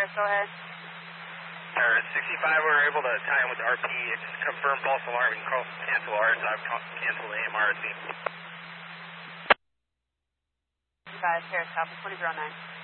Harris, go ahead. Harris, 65, we were able to tie in with RP. It's confirmed false alarm. You can cancel ours. I've canceled the AMR team. 65, Harris, copy 2009.